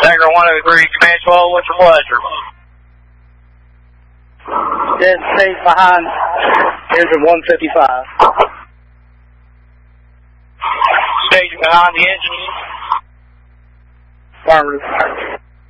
Tiger 103, command 12, what's your pleasure? Dead space behind engine 155. Station behind the engine. Affirmative.